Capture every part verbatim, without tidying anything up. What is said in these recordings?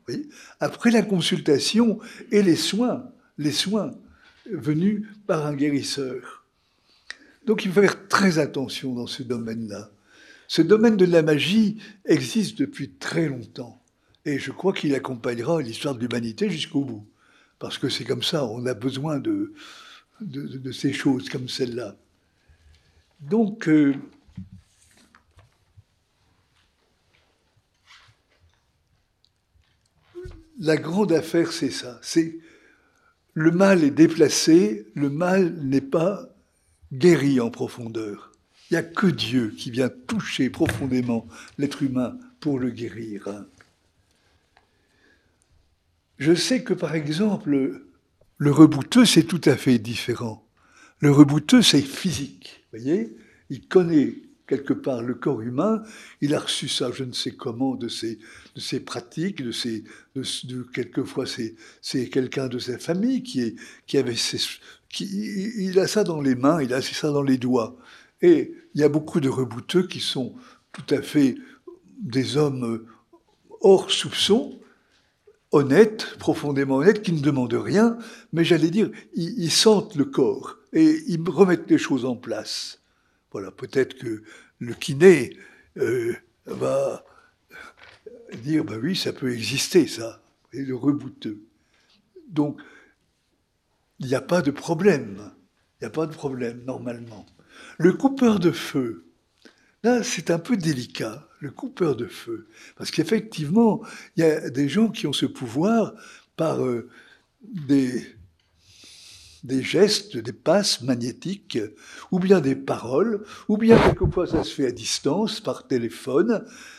Vous voyez, après la consultation et les soins, les soins venus par un guérisseur. Donc il faut faire très attention dans ce domaine-là. Ce domaine de la magie existe depuis très longtemps. Et je crois qu'il accompagnera l'histoire de l'humanité jusqu'au bout. Parce que c'est comme ça, on a besoin de, de, de ces choses comme celle-là. Donc, euh, la grande affaire, c'est ça. C'est le mal est déplacé, le mal n'est pas guéri en profondeur. Il n'y a que Dieu qui vient toucher profondément l'être humain pour le guérir. Je sais que, par exemple, le rebouteux, c'est tout à fait différent. Le rebouteux, c'est physique. Vous voyez, il connaît quelque part le corps humain, il a reçu ça, je ne sais comment, de ses, de ses pratiques, de ses, de, de, quelquefois c'est, c'est quelqu'un de sa famille qui, est, qui avait ses, qui, il a ça dans les mains, il a ça dans les doigts. Et il y a beaucoup de rebouteux qui sont tout à fait des hommes hors soupçon, honnêtes, profondément honnêtes, qui ne demandent rien, mais j'allais dire, ils, ils sentent le corps et ils remettent les choses en place. Voilà, peut-être que le kiné euh, va dire, ben oui, ça peut exister, ça, et le rebouteux. Donc, il n'y a pas de problème. Il n'y a pas de problème, normalement. Le coupeur de feu, là, c'est un peu délicat, le coupeur de feu. Parce qu'effectivement, il y a des gens qui ont ce pouvoir par euh, des, des gestes, des passes magnétiques, ou bien des paroles, ou bien quelquefois ça se fait à distance, par téléphone.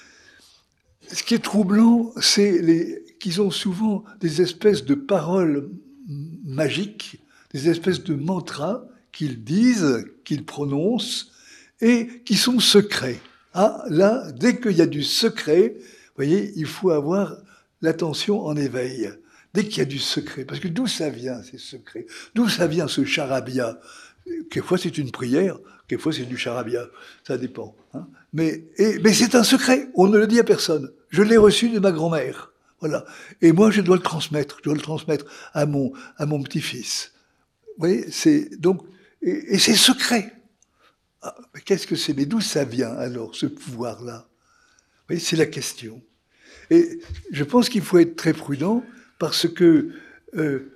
Ce qui est troublant, c'est les, qu'ils ont souvent des espèces de paroles magiques, des espèces de mantras qu'ils disent, qu'ils prononcent, et qui sont secrets. Ah, là, dès qu'il y a du secret, vous voyez, il faut avoir l'attention en éveil. Dès qu'il y a du secret, parce que d'où ça vient, ces secrets? D'où ça vient, ce charabia? Quelquefois, c'est une prière, quelquefois, c'est du charabia. Ça dépend. Hein. Mais, et, mais c'est un secret, on ne le dit à personne. Je l'ai reçu de ma grand-mère. Voilà. Et moi, je dois le transmettre. Je dois le transmettre à mon, à mon petit-fils. Vous voyez, c'est donc, et, et c'est secret. Ah, mais qu'est-ce que c'est? Mais d'où ça vient alors, ce pouvoir-là? Vous voyez, c'est la question. Et je pense qu'il faut être très prudent parce que euh,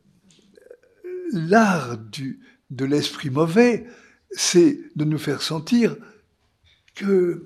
l'art du, de l'esprit mauvais, c'est de nous faire sentir que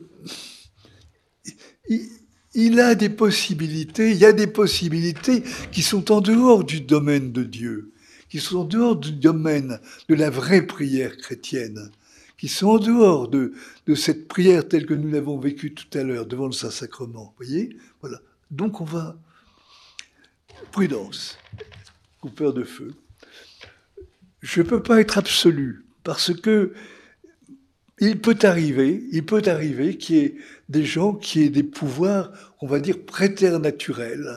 il, il a des possibilités, il y a des possibilités qui sont en dehors du domaine de Dieu, qui sont en dehors du domaine de la vraie prière chrétienne, qui sont en dehors de, de cette prière telle que nous l'avons vécue tout à l'heure devant le Saint-Sacrement. Vous voyez? Voilà. Donc on va... Prudence, coupeur de feu. Je ne peux pas être absolu, parce que il peut arriver, il peut arriver qu'il y ait des gens qui aient des pouvoirs, on va dire, préternaturels.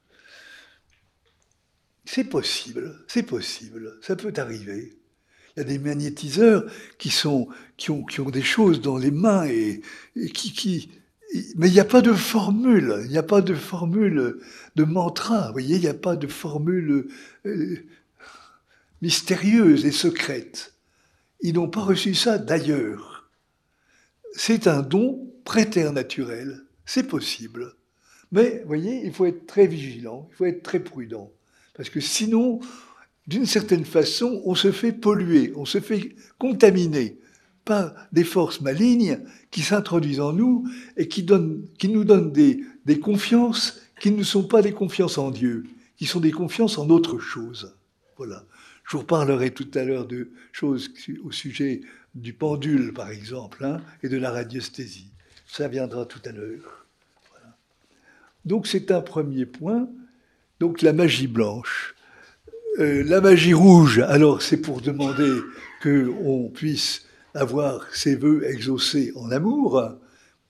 C'est possible, c'est possible, ça peut arriver. Il y a des magnétiseurs qui, sont, qui, ont, qui ont des choses dans les mains et, et qui, qui... Mais il n'y a pas de formule, il n'y a pas de formule de mantra, vous voyez, il n'y a pas de formule euh, mystérieuse et secrète. Ils n'ont pas reçu ça d'ailleurs. C'est un don préternaturel, c'est possible. Mais, vous voyez, il faut être très vigilant, il faut être très prudent. Parce que sinon, d'une certaine façon, on se fait polluer, on se fait contaminer par des forces malignes qui s'introduisent en nous et qui, donnent, qui nous donnent des, des confiances qui ne sont pas des confiances en Dieu, qui sont des confiances en autre chose. Voilà. Je vous reparlerai tout à l'heure de choses au sujet du pendule, par exemple, hein, et de la radiesthésie. Ça viendra tout à l'heure. Voilà. Donc c'est un premier point. Donc la magie blanche. Euh, la magie rouge, alors c'est pour demander qu'on puisse avoir ses vœux exaucés en amour.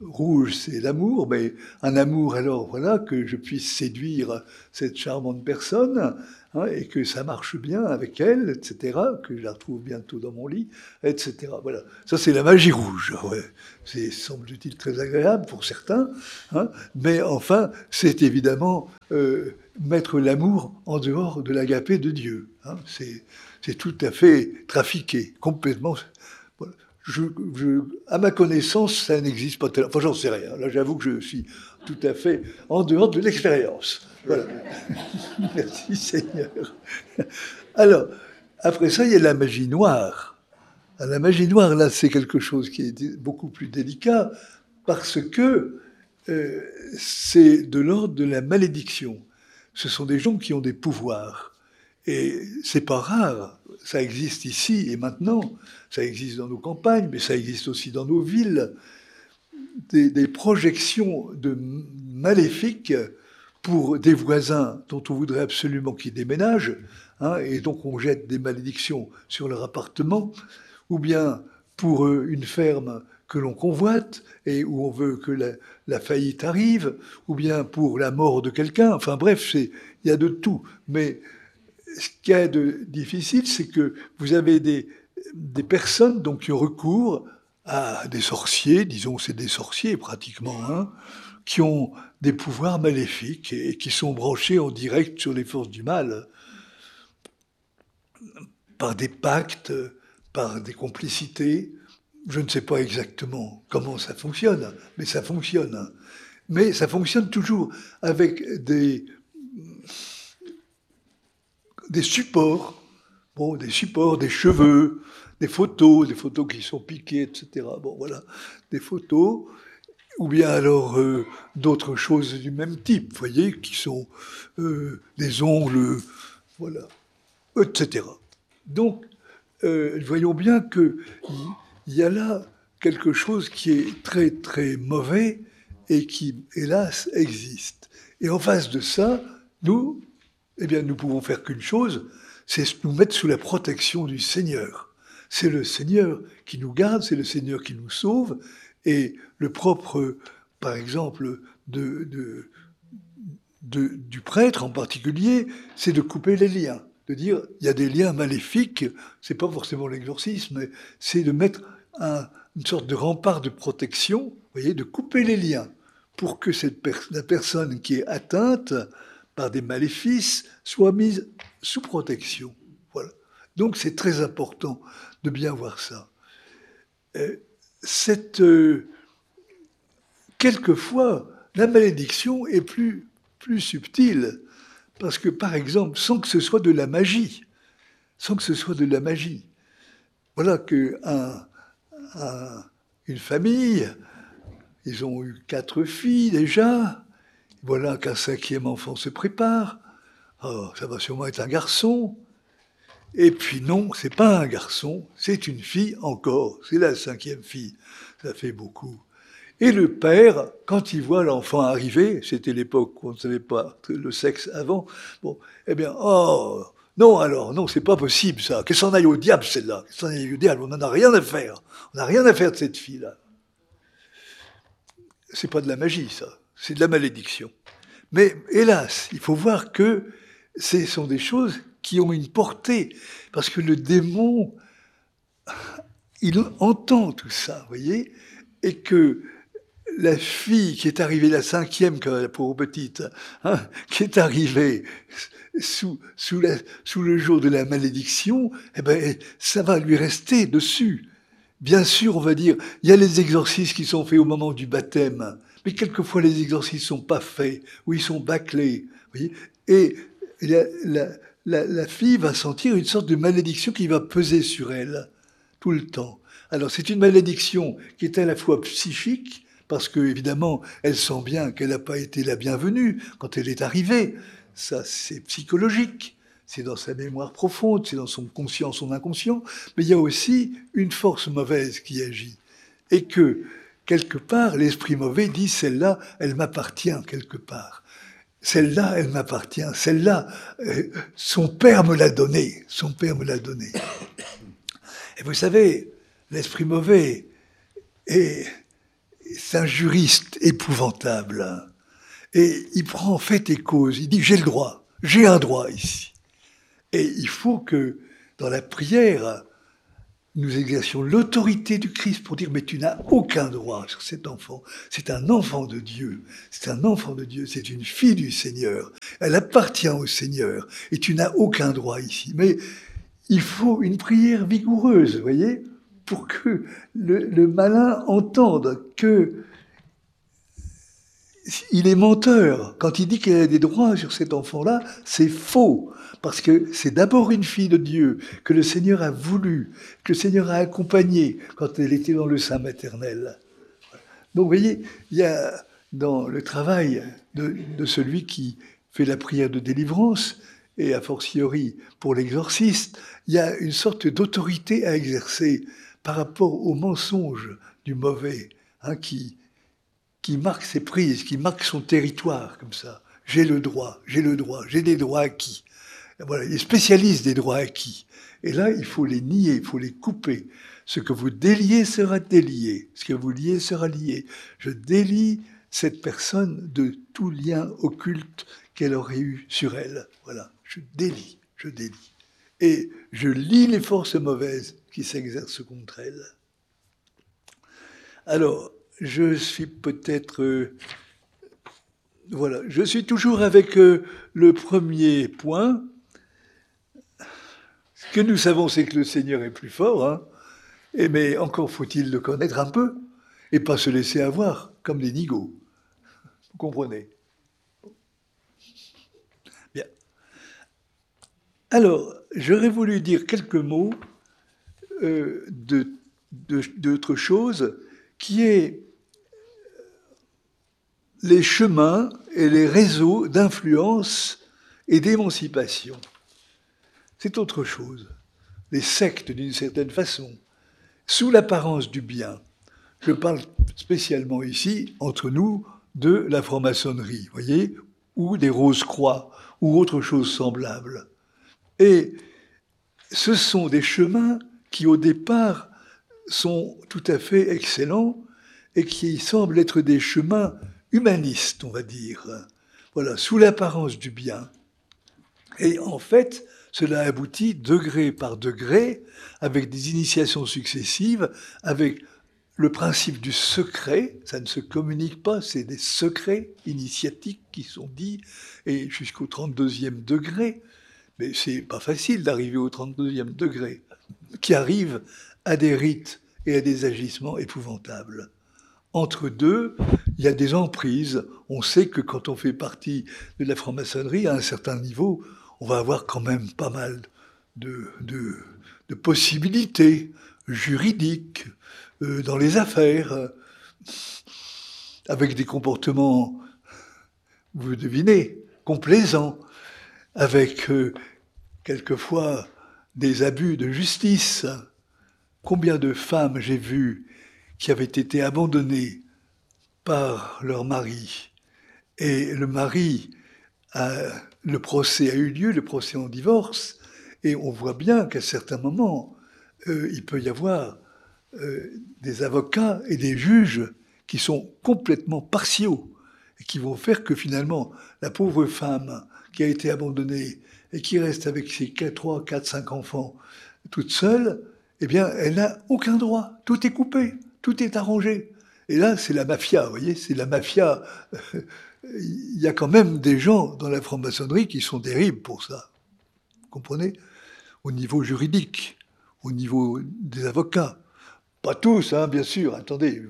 rouge, c'est l'amour, mais un amour, alors voilà, que je puisse séduire cette charmante personne, hein, et que ça marche bien avec elle, et cetera, que je la retrouve bientôt dans mon lit, et cetera. Voilà, ça c'est la magie rouge. Ouais. C'est, semble-t-il, très agréable pour certains, hein, mais enfin, c'est évidemment euh, mettre l'amour en dehors de l'agapé de Dieu. Hein. C'est, c'est tout à fait trafiqué, complètement. Voilà. Je, je, à ma connaissance, ça n'existe pas tellement. Enfin, j'en sais rien. Là, j'avoue que je suis tout à fait en dehors de l'expérience. Voilà. Merci Seigneur. Alors, après ça, il y a la magie noire. La magie noire, là, c'est quelque chose qui est beaucoup plus délicat parce que euh, c'est de l'ordre de la malédiction. Ce sont des gens qui ont des pouvoirs. Et c'est pas rare. Ça existe ici et maintenant. Ça existe dans nos campagnes, mais ça existe aussi dans nos villes. Des, des projections de maléfiques pour des voisins dont on voudrait absolument qu'ils déménagent, hein, et donc on jette des malédictions sur leur appartement, ou bien pour une ferme que l'on convoite et où on veut que la, la faillite arrive, ou bien pour la mort de quelqu'un. Enfin bref, c'est, il y a de tout. Mais ce qui est de difficile, c'est que vous avez des, des personnes donc, qui ont recours à des sorciers, disons c'est des sorciers pratiquement, hein, qui ont des pouvoirs maléfiques et qui sont branchés en direct sur les forces du mal, par des pactes, par des complicités. Je ne sais pas exactement comment ça fonctionne, mais ça fonctionne. Mais ça fonctionne toujours avec des, des supports, bon, des supports, des cheveux, des photos, des photos qui sont piquées, et cetera. Bon, voilà, des photos, ou bien alors euh, d'autres choses du même type, vous voyez, qui sont euh, des ongles, voilà, et cetera. Donc, euh, voyons bien qu'il y a là quelque chose qui est très, très mauvais et qui, hélas, existe. Et en face de ça, nous, eh bien, nous pouvons faire qu'une chose, c'est nous mettre sous la protection du Seigneur. C'est le Seigneur qui nous garde, c'est le Seigneur qui nous sauve, et le propre, par exemple, de, de, de, du prêtre en particulier, c'est de couper les liens, de dire il y a des liens maléfiques, c'est pas forcément l'exorcisme, mais c'est de mettre un, une sorte de rempart de protection, vous voyez, de couper les liens pour que cette per- la personne qui est atteinte par des maléfices soit mise sous protection. Voilà. Donc c'est très important de bien voir ça. Euh, cette, euh, quelquefois, la malédiction est plus, plus subtile, parce que, par exemple, sans que ce soit de la magie, sans que ce soit de la magie, voilà qu'une un, une famille, ils ont eu quatre filles déjà, voilà qu'un cinquième enfant se prépare, oh, ça va sûrement être un garçon, et puis non, c'est pas un garçon, c'est une fille encore, c'est la cinquième fille, ça fait beaucoup. Et le père, quand il voit l'enfant arriver, c'était l'époque où on ne savait pas le sexe avant, bon, eh bien, oh, non alors, non, c'est pas possible ça, qu'elle s'en aille au diable celle-là, qu'elle s'en aille au diable, on n'en a rien à faire, on n'a rien à faire de cette fille-là. C'est pas de la magie ça, c'est de la malédiction. Mais hélas, il faut voir que ce sont des choses qui ont une portée, parce que le démon, il entend tout ça, vous voyez, et que la fille qui est arrivée, la cinquième, la pauvre petite, hein, qui est arrivée sous, sous, la, sous le jour de la malédiction, eh ben, ça va lui rester dessus. Bien sûr, on va dire, il y a les exorcismes qui sont faits au moment du baptême, mais quelquefois les exorcismes sont pas faits, ou ils sont bâclés. Vous voyez, et la, la, la, la fille va sentir une sorte de malédiction qui va peser sur elle tout le temps. Alors c'est une malédiction qui est à la fois psychique, parce que évidemment, elle sent bien qu'elle n'a pas été la bienvenue quand elle est arrivée. Ça, c'est psychologique. C'est dans sa mémoire profonde, c'est dans son conscient, son inconscient. Mais il y a aussi une force mauvaise qui agit. Et que, quelque part, l'esprit mauvais dit, celle-là, elle m'appartient quelque part. Celle-là, elle m'appartient. Celle-là, euh, son père me l'a donnée. Son père me l'a donnée. Et vous savez, l'esprit mauvais est... c'est un juriste épouvantable. Et il prend en fait et cause. Il dit, j'ai le droit, j'ai un droit ici. Et il faut que, dans la prière, nous exercions l'autorité du Christ pour dire, mais tu n'as aucun droit sur cet enfant. C'est un enfant de Dieu. C'est un enfant de Dieu. C'est une fille du Seigneur. Elle appartient au Seigneur. Et tu n'as aucun droit ici. Mais il faut une prière vigoureuse, vous voyez, pour que le, le malin entende que il est menteur. Quand il dit qu'il a des droits sur cet enfant-là, c'est faux. Parce que c'est d'abord une fille de Dieu que le Seigneur a voulu, que le Seigneur a accompagnée quand elle était dans le sein maternel. Donc vous voyez, il y a dans le travail de, de celui qui fait la prière de délivrance, et a fortiori pour l'exorciste, il y a une sorte d'autorité à exercer par rapport au mensonge du mauvais, hein, qui, qui marque ses prises, qui marque son territoire, comme ça. J'ai le droit, j'ai le droit, j'ai des droits acquis. Voilà, il est spécialiste des droits acquis. Et là, il faut les nier, il faut les couper. Ce que vous déliez sera délié, ce que vous liez sera lié. Je délie cette personne de tout lien occulte qu'elle aurait eu sur elle. Voilà, je délie, je délie. Et je lie les forces mauvaises qui s'exercent contre elle. Alors, je suis peut-être... Euh, voilà, je suis toujours avec euh, le premier point. Ce que nous savons, c'est que le Seigneur est plus fort, hein, et, mais encore faut-il le connaître un peu, et pas se laisser avoir, comme des nigauds. Vous comprenez? Bien. Alors, j'aurais voulu dire quelques mots euh, de, de, d'autre chose, qui est les chemins et les réseaux d'influence et d'émancipation. C'est autre chose. Les sectes, d'une certaine façon, sous l'apparence du bien. Je parle spécialement ici, entre nous, de la franc-maçonnerie, voyez, ou des Rose-Croix, ou autre chose semblable. Et ce sont des chemins qui, au départ, sont tout à fait excellents et qui semblent être des chemins humanistes, on va dire. Voilà, sous l'apparence du bien. Et en fait, cela aboutit degré par degré, avec des initiations successives, avec le principe du secret, ça ne se communique pas, c'est des secrets initiatiques qui sont dits, et jusqu'au trente-deuxième degré, mais c'est pas facile d'arriver au trente-deuxième degré, qui arrive à des rites et à des agissements épouvantables. Entre deux, il y a des emprises. On sait que quand on fait partie de la franc-maçonnerie, à un certain niveau, on va avoir quand même pas mal de, de, de possibilités juridiques euh, dans les affaires, euh, avec des comportements, vous devinez, complaisants, avec euh, quelquefois des abus de justice. Combien de femmes j'ai vues qui avaient été abandonnées par leur mari, et le mari, a, le procès a eu lieu, le procès en divorce, et on voit bien qu'à certains moments, euh, il peut y avoir euh, des avocats et des juges qui sont complètement partiaux, et qui vont faire que finalement, la pauvre femme qui a été abandonnée et qui reste avec ses trois, quatre, cinq enfants toute seule, eh bien, elle n'a aucun droit. Tout est coupé, tout est arrangé. Et là, c'est la mafia, vous voyez, c'est la mafia. Il y a quand même des gens dans la franc-maçonnerie qui sont terribles pour ça. Vous comprenez? Au niveau juridique, au niveau des avocats. Pas tous, hein, bien sûr, attendez.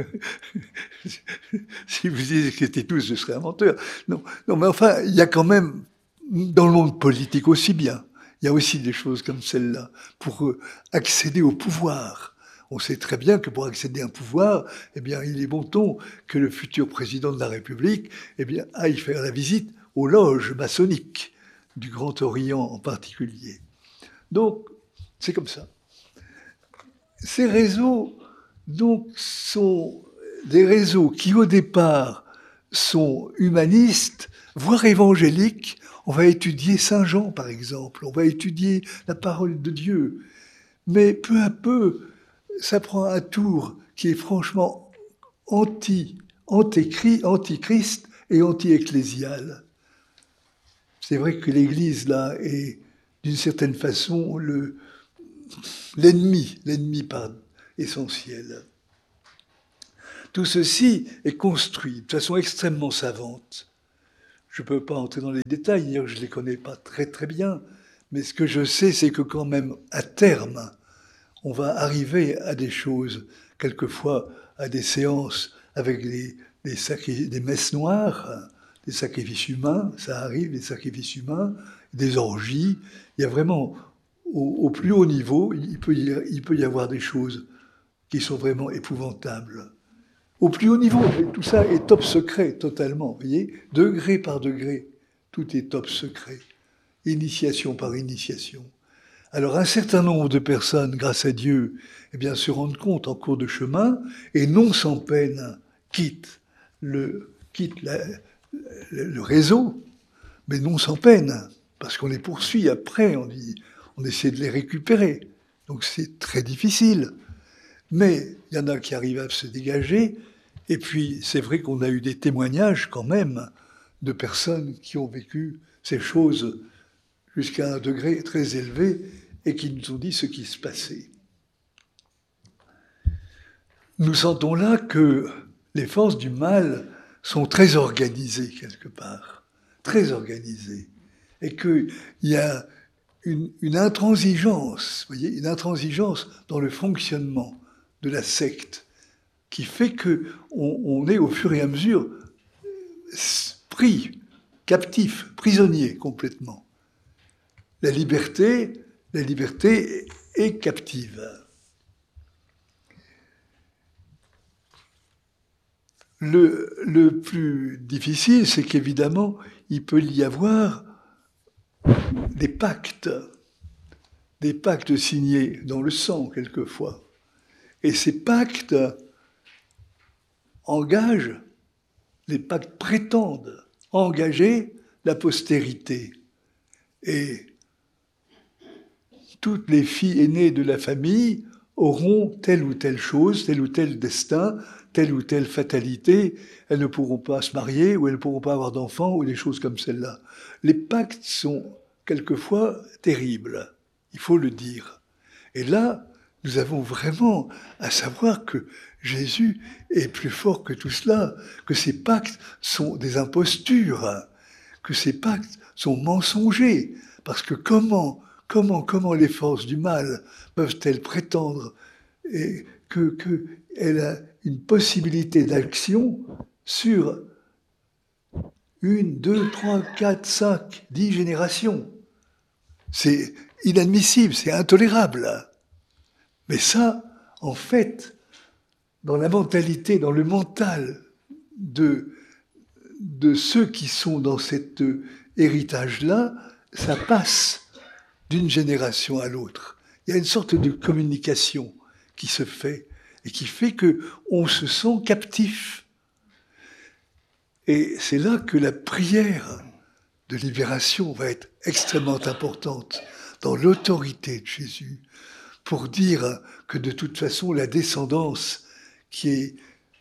Si vous disiez que c'était tous, je serais un menteur. Non, non, mais enfin, il y a quand même, dans le monde politique aussi bien, il y a aussi des choses comme celle-là, pour accéder au pouvoir. On sait très bien que pour accéder à un pouvoir, eh bien, il est bon ton que le futur président de la République, eh bien, aille faire la visite aux loges maçonniques du Grand Orient en particulier. Donc, c'est comme ça. Ces réseaux, donc, sont des réseaux qui, au départ, sont humanistes, voire évangéliques. On va étudier Saint Jean, par exemple. On va étudier la parole de Dieu. Mais peu à peu, ça prend un tour qui est franchement anti, antécri- antichrist et anti-ecclésial. C'est vrai que l'Église, là, est d'une certaine façon le, l'ennemi, l'ennemi par essentiel. Tout ceci est construit de façon extrêmement savante. Je ne peux pas entrer dans les détails, d'ailleurs je ne les connais pas très très bien, mais ce que je sais, c'est que quand même, à terme, on va arriver à des choses, quelquefois à des séances avec des, des, sacri- des messes noires, des sacrifices humains, ça arrive, des sacrifices humains, des orgies. Il y a vraiment, au, au plus haut niveau, il peut, y, il peut y avoir des choses qui sont vraiment épouvantables. Au plus haut niveau, tout ça est top secret totalement, vous voyez, degré par degré, tout est top secret, initiation par initiation. Alors un certain nombre de personnes, grâce à Dieu, eh bien, se rendent compte en cours de chemin et non sans peine quittent le, quittent la, le réseau, mais non sans peine, parce qu'on les poursuit après, on, dit, on essaie de les récupérer. Donc c'est très difficile. Mais il y en a qui arrivent à se dégager, et puis c'est vrai qu'on a eu des témoignages quand même de personnes qui ont vécu ces choses jusqu'à un degré très élevé et qui nous ont dit ce qui se passait. Nous sentons là que les forces du mal sont très organisées quelque part, très organisées, et qu'il y a une, une intransigeance, vous voyez, une intransigeance dans le fonctionnement de la secte, qui fait qu'on on est au fur et à mesure pris, captif, prisonnier complètement. La liberté, la liberté est captive. Le, le plus difficile, c'est qu'évidemment, il peut y avoir des pactes, des pactes signés dans le sang quelquefois. Et ces pactes engagent, les pactes prétendent engager la postérité. Et toutes les filles aînées de la famille auront telle ou telle chose, tel ou tel destin, telle ou telle fatalité. Elles ne pourront pas se marier ou elles ne pourront pas avoir d'enfants ou des choses comme celle-là. Les pactes sont quelquefois terribles, il faut le dire. Et là, nous avons vraiment à savoir que Jésus est plus fort que tout cela, que ces pactes sont des impostures, que ces pactes sont mensongers. Parce que comment, comment, comment les forces du mal peuvent-elles prétendre et que, que elle a une possibilité d'action sur une, deux, trois, quatre, cinq, dix générations? C'est inadmissible, c'est intolérable. Mais ça, en fait, dans la mentalité, dans le mental de, de ceux qui sont dans cet héritage-là, ça passe d'une génération à l'autre. Il y a une sorte de communication qui se fait et qui fait qu'on se sent captif. Et c'est là que la prière de libération va être extrêmement importante dans l'autorité de Jésus, pour dire que de toute façon, la descendance qui est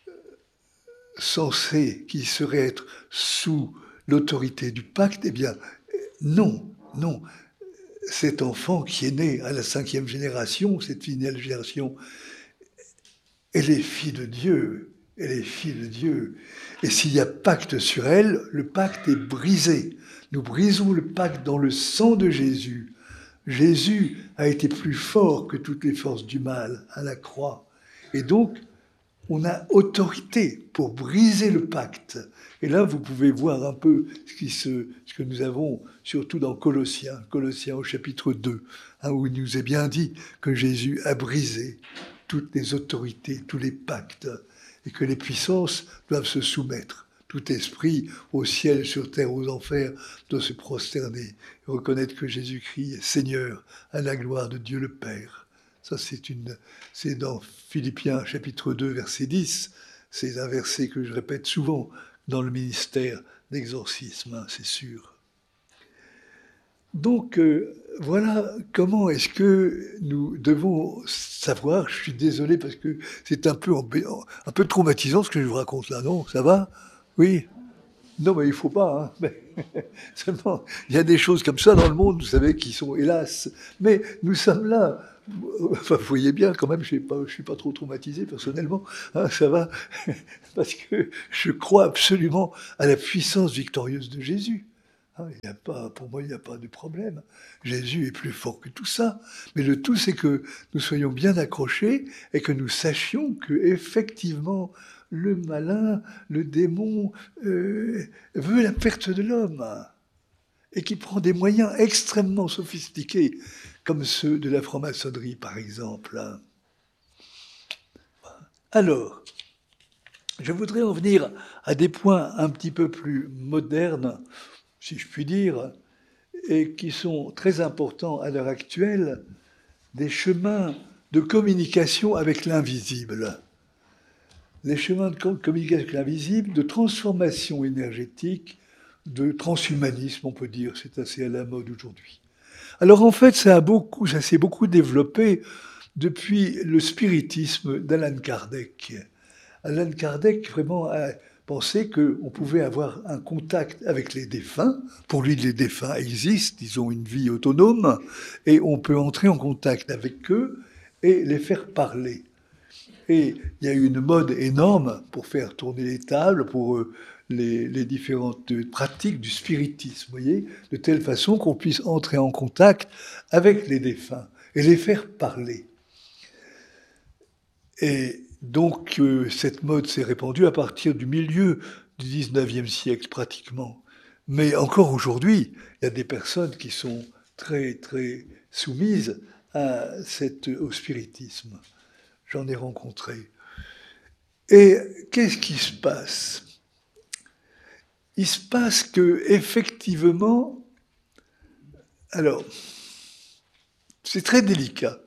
censée, qui serait être sous l'autorité du pacte, eh bien, non, non. Cet enfant qui est né à la cinquième génération, cette finale génération, elle est fille de Dieu, elle est fille de Dieu. Et s'il y a pacte sur elle, le pacte est brisé. Nous brisons le pacte dans le sang de Jésus. Jésus a été plus fort que toutes les forces du mal à la croix. Et donc, on a autorité pour briser le pacte. Et là, vous pouvez voir un peu ce, qui se, ce que nous avons, surtout dans Colossiens, Colossiens au chapitre deux, hein, où il nous est bien dit que Jésus a brisé toutes les autorités, tous les pactes, et que les puissances doivent se soumettre. Tout esprit, au ciel, sur terre, aux enfers, doit se prosterner et reconnaître que Jésus-Christ est Seigneur à la gloire de Dieu le Père. Ça, c'est, une, c'est dans Philippiens chapitre deux, verset dix. C'est un verset que je répète souvent dans le ministère d'exorcisme, hein, c'est sûr. Donc, euh, voilà comment est-ce que nous devons savoir. Je suis désolé parce que c'est un peu, embê- un peu traumatisant ce que je vous raconte là, non? Ça va? Oui? Non, mais il faut pas. Hein. Mais seulement, il y a des choses comme ça dans le monde, vous savez, qui sont hélas. Mais nous sommes là. Enfin, vous voyez bien, quand même, je ne suis pas trop traumatisé personnellement. Hein, ça va, parce que je crois absolument à la puissance victorieuse de Jésus. Hein, il y a pas, pour moi, il n'y a pas de problème. Jésus est plus fort que tout ça. Mais le tout, c'est que nous soyons bien accrochés et que nous sachions que effectivement, le malin, le démon, euh, veut la perte de l'homme et qui prend des moyens extrêmement sophistiqués, comme ceux de la franc-maçonnerie, par exemple. Alors, je voudrais en venir à des points un petit peu plus modernes, si je puis dire, et qui sont très importants à l'heure actuelle, des chemins de communication avec l'invisible. Les chemins de communication avec l'invisible, de transformation énergétique, de transhumanisme, on peut dire, c'est assez à la mode aujourd'hui. Alors en fait, ça, a beaucoup, ça s'est beaucoup développé depuis le spiritisme d'Alan Kardec. Alan Kardec vraiment a pensé qu'on pouvait avoir un contact avec les défunts. Pour lui, les défunts existent, ils ont une vie autonome, et on peut entrer en contact avec eux et les faire parler. Et il y a eu une mode énorme pour faire tourner les tables, pour les, les différentes pratiques du spiritisme, vous voyez, de telle façon qu'on puisse entrer en contact avec les défunts et les faire parler. Et donc, euh, cette mode s'est répandue à partir du milieu du dix-neuvième siècle, pratiquement. Mais encore aujourd'hui, il y a des personnes qui sont très, très soumises à cette, au spiritisme. J'en ai rencontré. Et qu'est-ce qui se passe? Il se passe que, effectivement, alors, c'est très délicat.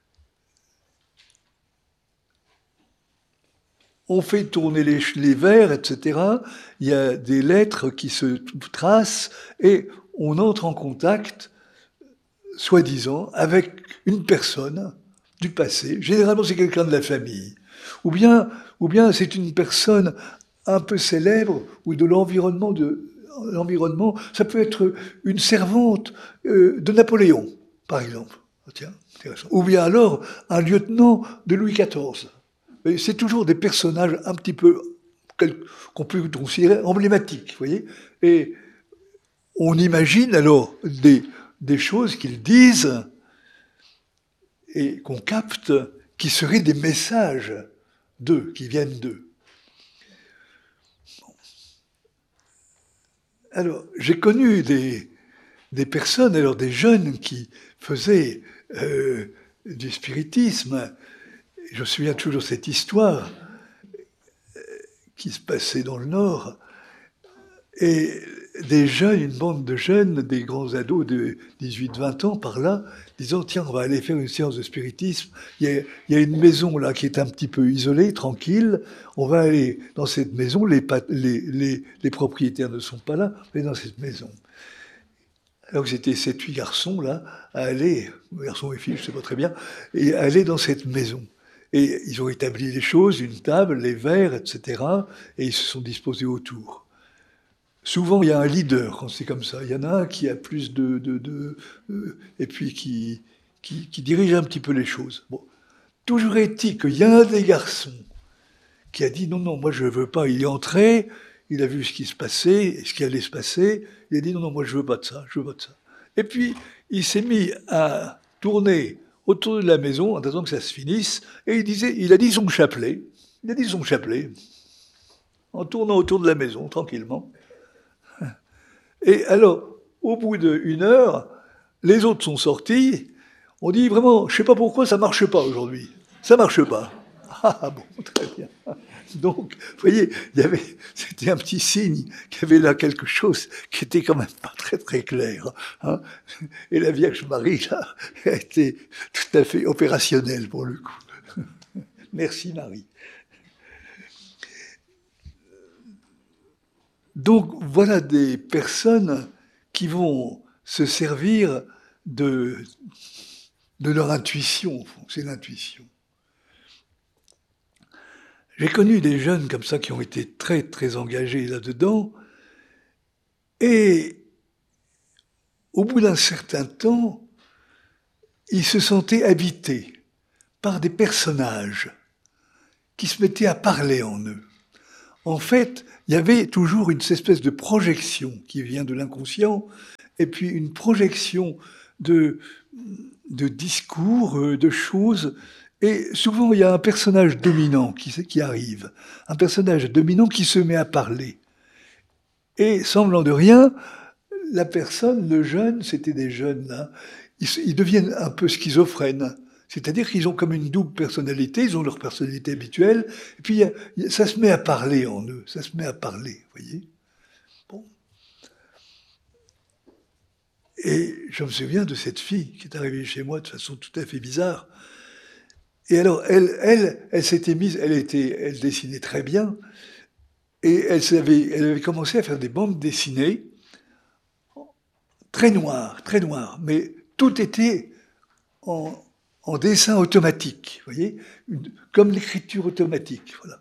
On fait tourner les, les verres, et cetera. Il y a des lettres qui se tracent et on entre en contact, soi-disant, avec une personne du passé. Généralement, c'est quelqu'un de la famille. Ou bien, ou bien c'est une personne un peu célèbre ou de l'environnement de l'environnement. Ça peut être une servante euh, de Napoléon, par exemple. Tiens, intéressant. Ou bien alors un lieutenant de Louis quatorze. C'est toujours des personnages un petit peu qu'on peut considérer emblématiques, vous voyez. Et on imagine alors des, des choses qu'ils disent et qu'on capte qui seraient des messages d'eux, qui viennent d'eux. Alors, j'ai connu des, des personnes, alors des jeunes qui faisaient euh, du spiritisme. Je me souviens toujours de cette histoire qui se passait dans le Nord. Et des jeunes, une bande de jeunes, des grands ados de dix-huit vingt ans par là, disant tiens, on va aller faire une séance de spiritisme. Il y a, il y a une maison là qui est un petit peu isolée, tranquille. On va aller dans cette maison. Les, les, les, les propriétaires ne sont pas là, mais dans cette maison. Alors que c'était sept huit garçons là à aller, garçons et filles, je ne sais pas très bien, et à aller dans cette maison. Et ils ont établi les choses, une table, les verres, et cetera. Et ils se sont disposés autour. Souvent, il y a un leader quand c'est comme ça. Il y en a un qui a plus de... de, de euh, et puis qui, qui, qui dirige un petit peu les choses. Bon. Toujours est-il qu'il y a un des garçons qui a dit « Non, non, moi je ne veux pas ». Il est entré, il a vu ce qui se passait, ce qui allait se passer. Il a dit « Non, non, moi je ne veux pas de ça, je veux pas de ça ». Et puis, il s'est mis à tourner autour de la maison en attendant que ça se finisse. Et il, disait, il a dit son chapelet. Il a dit son chapelet en tournant autour de la maison, tranquillement. Et alors, au bout d'une heure, les autres sont sortis. On dit vraiment, je ne sais pas pourquoi ça ne marche pas aujourd'hui. Ça ne marche pas. Ah bon, très bien. Donc, vous voyez, il y avait, c'était un petit signe qu'il y avait là quelque chose qui était quand même pas très très clair. Hein. Et la Vierge Marie, là, a été tout à fait opérationnelle pour le coup. Merci Marie. Donc voilà des personnes qui vont se servir de, de leur intuition, c'est l'intuition. J'ai connu des jeunes comme ça qui ont été très très engagés là-dedans, et au bout d'un certain temps, ils se sentaient habités par des personnages qui se mettaient à parler en eux. En fait, il y avait toujours une espèce de projection qui vient de l'inconscient, et puis une projection de, de discours, de choses. Et souvent, il y a un personnage dominant qui, qui arrive, un personnage dominant qui se met à parler. Et, semblant de rien, la personne, le jeune, c'était des jeunes là, ils, ils deviennent un peu schizophrènes. C'est-à-dire qu'ils ont comme une double personnalité, ils ont leur personnalité habituelle, et puis ça se met à parler en eux, ça se met à parler, vous voyez. Bon. Et je me souviens de cette fille qui est arrivée chez moi de façon tout à fait bizarre. Et alors, elle, elle, elle s'était mise, elle était, elle dessinait très bien, et elle savait, elle avait commencé à faire des bandes dessinées, très noires, très noires, mais tout était en en dessin automatique, vous voyez, comme l'écriture automatique, voilà.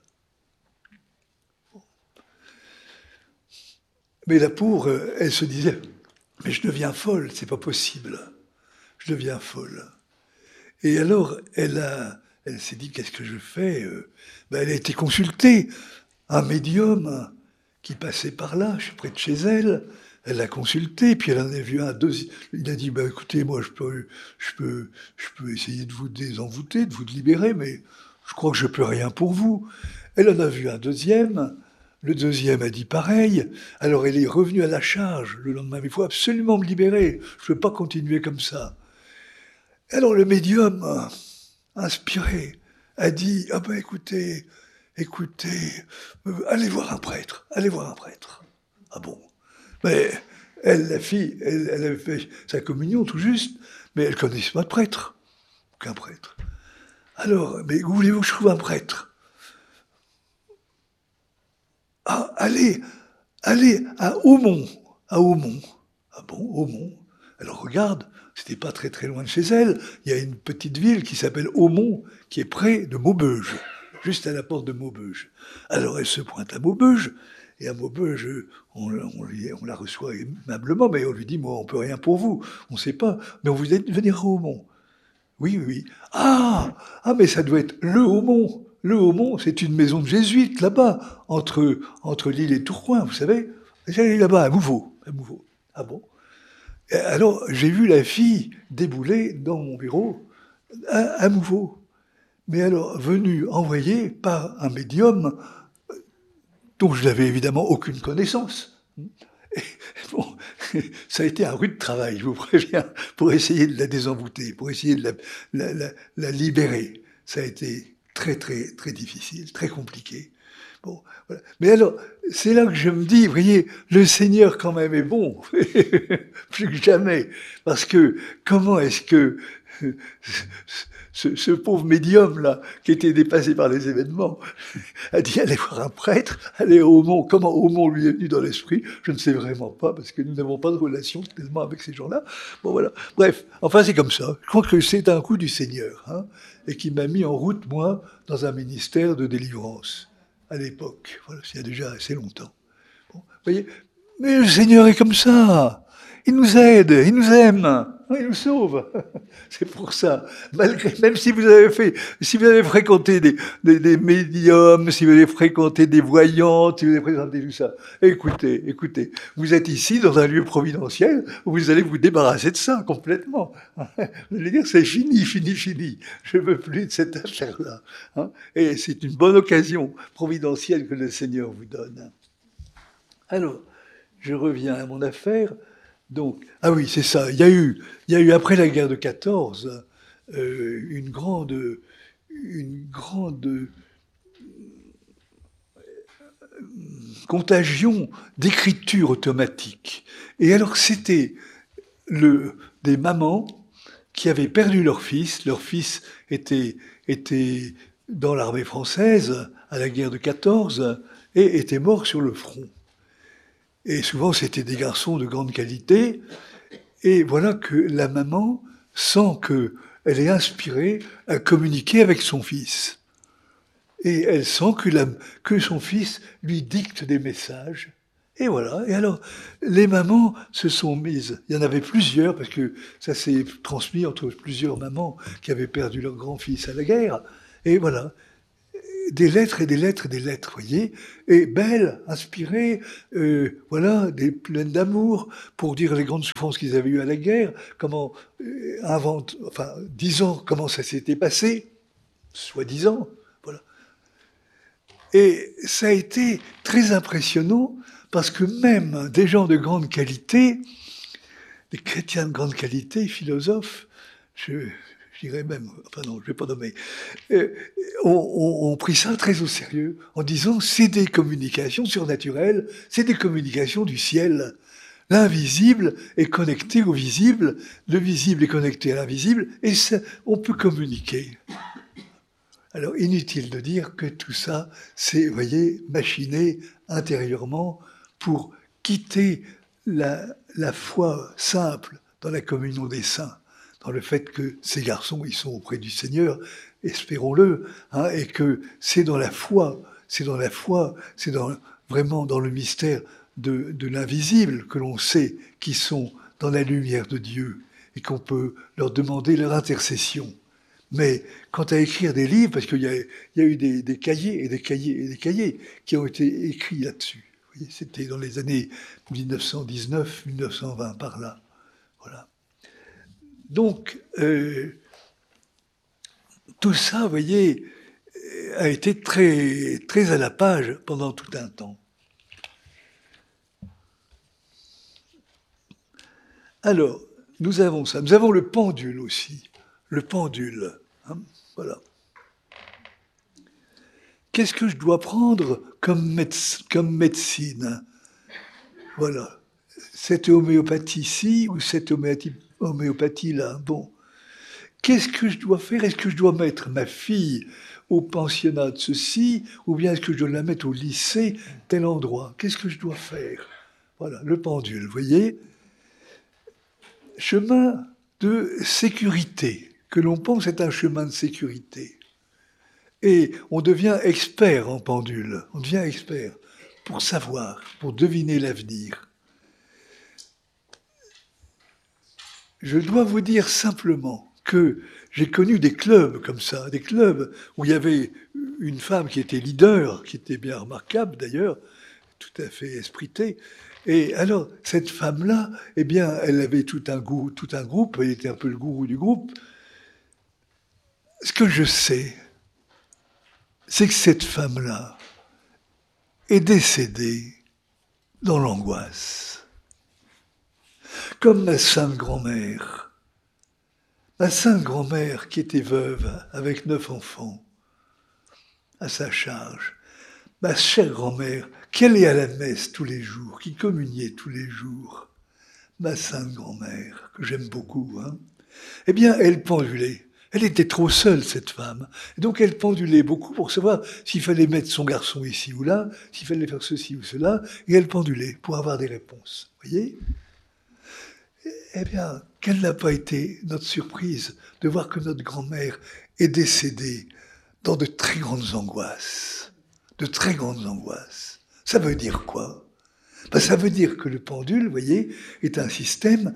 Mais la pauvre, elle se disait, mais je deviens folle, c'est pas possible, je deviens folle. Et alors, elle a, elle s'est dit, qu'est-ce que je fais? Ben, elle a été consultée, un médium qui passait par là, je suis près de chez elle. Elle l'a consulté, puis elle en a vu un deuxième. Il a dit, bah, écoutez, moi, je peux, je, peux, je peux essayer de vous désenvoûter, de vous libérer, mais je crois que je ne peux rien pour vous. Elle en a vu un deuxième. Le deuxième a dit pareil. Alors elle est revenue à la charge le lendemain. Mais il faut absolument me libérer. Je ne peux pas continuer comme ça. Alors le médium, inspiré, a dit, ah ben écoutez, écoutez, euh, allez voir un prêtre, allez voir un prêtre. Ah bon? Mais elle, la fille, elle, elle avait fait sa communion tout juste, mais elle ne connaissait pas de prêtre. Aucun prêtre. Alors, mais où voulez-vous que je trouve un prêtre? Ah, allez, allez à Aumont, à Aumont. Ah bon, Aumont. Alors regarde, c'était pas très très loin de chez elle. Il y a une petite ville qui s'appelle Aumont, qui est près de Maubeuge, juste à la porte de Maubeuge. Alors elle se pointe à Maubeuge. Et à Maubeuge, on, on, on la reçoit aimablement, mais on lui dit, moi, on ne peut rien pour vous, on ne sait pas, mais on vous dit de venir à Aumont. Oui, oui. Ah, ah, mais ça doit être le Aumont. Le Aumont, c'est une maison de jésuites, là-bas, entre, entre Lille et Tourcoing, vous savez. J'allais là-bas, à Mouveau. À Mouveau. Ah bon? Et alors, j'ai vu la fille débouler dans mon bureau, à, à Mouveau. Mais alors, venue, envoyée par un médium dont je n'avais évidemment aucune connaissance. Et bon, ça a été un rude travail, je vous préviens, pour essayer de la désenvoûter, pour essayer de la, la, la, la libérer. Ça a été très, très, très difficile, très compliqué. Bon, voilà. Mais alors, c'est là que je me dis, vous voyez, le Seigneur quand même est bon, plus que jamais, parce que comment est-ce que ce, ce pauvre médium-là, qui était dépassé par les événements, a dit, allez voir un prêtre, allez au Aumont. Comment Aumont lui est venu dans l'esprit, je ne sais vraiment pas, parce que nous n'avons pas de relation tellement avec ces gens-là. Bon, voilà. Bref, enfin, c'est comme ça. Je crois que c'est un coup du Seigneur, hein, et qui m'a mis en route, moi, dans un ministère de délivrance, à l'époque. Voilà, il y a déjà assez longtemps. Bon, vous voyez, mais le Seigneur est comme ça. Il nous aide, il nous aime, il nous sauve. C'est pour ça. Malgré, même si vous avez fait, si vous avez fréquenté des, des, des médiums, si vous avez fréquenté des voyantes, si vous avez fréquenté tout ça, écoutez, écoutez, vous êtes ici dans un lieu providentiel où vous allez vous débarrasser de ça complètement. Vous allez dire, c'est fini, fini, fini. Je ne veux plus de cette affaire-là. Hein. Et c'est une bonne occasion providentielle que le Seigneur vous donne. Alors, je reviens à mon affaire. Donc, ah oui, c'est ça. Il y a eu, il y a eu après la guerre de quatorze, euh, une grande, une grande euh, contagion d'écriture automatique. Et alors, c'était le, des mamans qui avaient perdu leur fils. Leur fils était, était dans l'armée française à la guerre de quatorze et était mort sur le front. Et souvent, c'était des garçons de grande qualité. Et voilà que la maman sent qu'elle est inspirée à communiquer avec son fils. Et elle sent que, la, que son fils lui dicte des messages. Et voilà. Et alors, les mamans se sont mises. Il y en avait plusieurs, parce que ça s'est transmis entre plusieurs mamans qui avaient perdu leur grand-fils à la guerre. Et voilà. Des lettres et des lettres et des lettres, voyez. Et belles, inspirées, euh, voilà, des pleines d'amour, pour dire les grandes souffrances qu'ils avaient eues à la guerre, comment euh, invente, enfin, disant comment ça s'était passé, soi-disant, voilà. Et ça a été très impressionnant, parce que même des gens de grande qualité, des chrétiens de grande qualité, philosophes, je, je dirais même, enfin non, je ne vais pas nommer, euh, ont, ont, ont pris ça très au sérieux, en disant c'est des communications surnaturelles, c'est des communications du ciel. L'invisible est connecté au visible, le visible est connecté à l'invisible, et ça, on peut communiquer. Alors, inutile de dire que tout ça, c'est, vous voyez, machiné intérieurement pour quitter la, la foi simple dans la communion des saints, dans le fait que ces garçons, ils sont auprès du Seigneur, espérons-le, hein, et que c'est dans la foi, c'est dans la foi, c'est dans, vraiment dans le mystère de, de l'invisible que l'on sait qu'ils sont dans la lumière de Dieu et qu'on peut leur demander leur intercession. Mais quant à écrire des livres, parce qu'il y a, il y a eu des, des cahiers et des cahiers et des cahiers qui ont été écrits là-dessus. Vous voyez, c'était dans les années mille neuf cent dix-neuf mille neuf cent vingt, par là. Voilà. Donc, euh, tout ça, vous voyez, a été très, très à la page pendant tout un temps. Alors, nous avons ça. Nous avons le pendule aussi. Le pendule. Hein, voilà. Qu'est-ce que je dois prendre comme, méde- comme médecine? Voilà. Cette homéopathie-ci ou cette homéopathie- homéopathie-là. Bon. Qu'est-ce que je dois faire? Est-ce que je dois mettre ma fille au pensionnat de ceci, ou bien est-ce que je dois la mettre au lycée, tel endroit? Qu'est-ce que je dois faire? Voilà, le pendule, vous voyez? Chemin de sécurité, que l'on pense est un chemin de sécurité. Et on devient expert en pendule, on devient expert pour savoir, pour deviner l'avenir. Je dois vous dire simplement que j'ai connu des clubs comme ça, des clubs où il y avait une femme qui était leader, qui était bien remarquable d'ailleurs, tout à fait espritée. Et alors, cette femme-là, eh bien, elle avait tout un, goût, tout un groupe, elle était un peu le gourou du groupe. Ce que je sais, c'est que cette femme-là est décédée dans l'angoisse. Comme ma sainte grand-mère. Ma sainte grand-mère qui était veuve avec neuf enfants à sa charge. Ma chère grand-mère qui allait à la messe tous les jours, qui communiait tous les jours. Ma sainte grand-mère, que j'aime beaucoup, hein. Eh bien, elle pendulait. Elle était trop seule, cette femme. Et donc, elle pendulait beaucoup pour savoir s'il fallait mettre son garçon ici ou là, s'il fallait faire ceci ou cela, et elle pendulait pour avoir des réponses. Vous voyez ? Eh bien, quelle n'a pas été notre surprise de voir que notre grand-mère est décédée dans de très grandes angoisses. De très grandes angoisses. Ça veut dire quoi ? Ben, ça veut dire que le pendule, vous voyez, est un système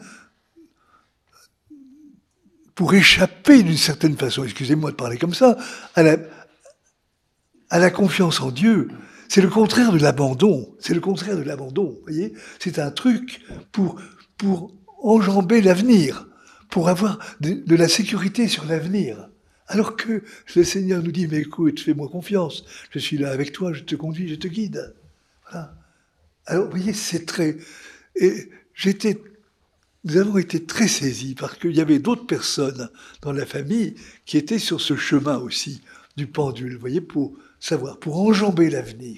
pour échapper d'une certaine façon, excusez-moi de parler comme ça, à la, à la confiance en Dieu. C'est le contraire de l'abandon. C'est le contraire de l'abandon, vous voyez. C'est un truc pour, pour enjamber l'avenir, pour avoir de, de la sécurité sur l'avenir. Alors que le Seigneur nous dit, mais écoute, fais-moi confiance, je suis là avec toi, je te conduis, je te guide. Voilà. Alors, vous voyez, c'est très... Et j'étais... Nous avons été très saisis parce qu'il y avait d'autres personnes dans la famille qui étaient sur ce chemin aussi du pendule, vous voyez, pour savoir, pour enjamber l'avenir.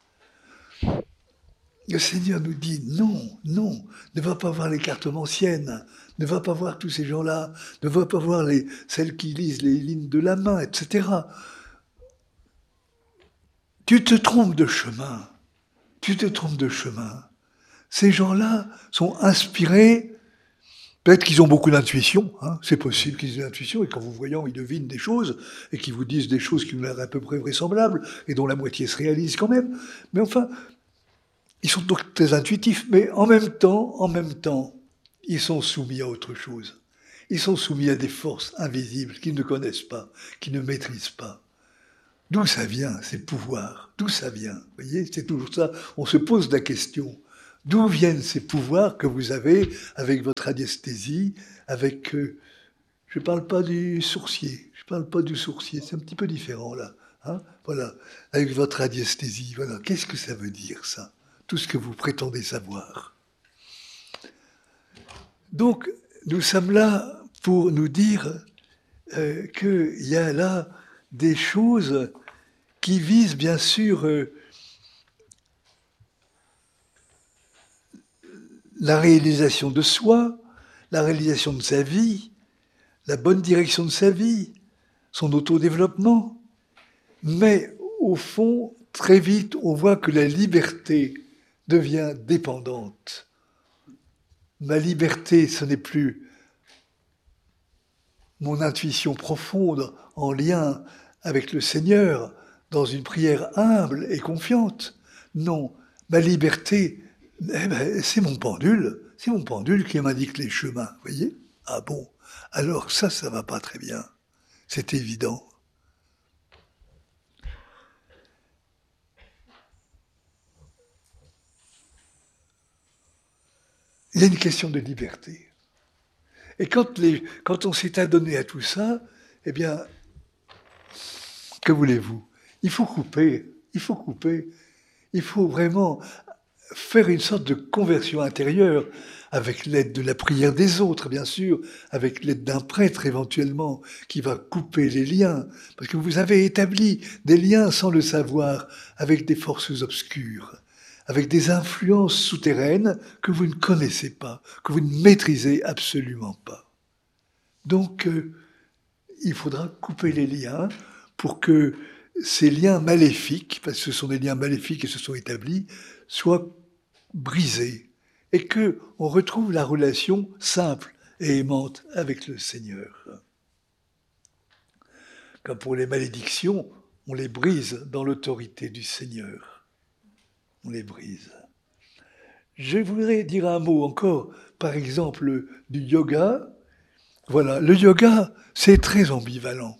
Le Seigneur nous dit non, non, ne va pas voir les cartomanciennes, ne va pas voir tous ces gens-là, ne va pas voir les, celles qui lisent les lignes de la main, et cetera. Tu te trompes de chemin, tu te trompes de chemin. Ces gens-là sont inspirés Peut-être qu'ils ont beaucoup d'intuition, hein, c'est possible qu'ils aient l'intuition, et qu'en vous voyant, ils devinent des choses, et qu'ils vous disent des choses qui ont l'air à peu près vraisemblables, et dont la moitié se réalise quand même. Mais enfin, ils sont donc très intuitifs, mais en même temps, en même temps, ils sont soumis à autre chose. Ils sont soumis à des forces invisibles qu'ils ne connaissent pas, qu'ils ne maîtrisent pas. D'où ça vient, ces pouvoirs? D'où ça vient? Vous voyez, c'est toujours ça. On se pose la question. D'où viennent ces pouvoirs que vous avez avec votre radiesthésie, avec... Euh, je ne parle pas du sourcier, je ne parle pas du sourcier, c'est un petit peu différent là. Hein, voilà, avec votre radiesthésie, voilà. Qu'est-ce que ça veut dire, ça? Tout ce que vous prétendez savoir. Donc, nous sommes là pour nous dire euh, qu'il y a là des choses qui visent bien sûr euh, la réalisation de soi, la réalisation de sa vie, la bonne direction de sa vie, son autodéveloppement. Mais au fond, très vite, on voit que la liberté devient dépendante. Ma liberté, ce n'est plus mon intuition profonde en lien avec le Seigneur, dans une prière humble et confiante. Non, ma liberté, eh ben, c'est mon pendule, c'est mon pendule qui m'indique les chemins, vous voyez? Ah bon, alors ça, ça va pas très bien, c'est évident. Il y a une question de liberté. Et quand, les, quand on s'est adonné à tout ça, eh bien, que voulez-vous? Il faut couper, il faut couper, il faut vraiment faire une sorte de conversion intérieure, avec l'aide de la prière des autres, bien sûr, avec l'aide d'un prêtre éventuellement, qui va couper les liens, parce que vous avez établi des liens sans le savoir, avec des forces obscures, avec des influences souterraines que vous ne connaissez pas, que vous ne maîtrisez absolument pas. Donc, euh, il faudra couper les liens pour que ces liens maléfiques, parce que ce sont des liens maléfiques et se sont établis, soient brisés et qu'on retrouve la relation simple et aimante avec le Seigneur. Comme pour les malédictions, on les brise dans l'autorité du Seigneur. On les brise. Je voudrais dire un mot encore, par exemple, du yoga. Voilà, le yoga, c'est très ambivalent.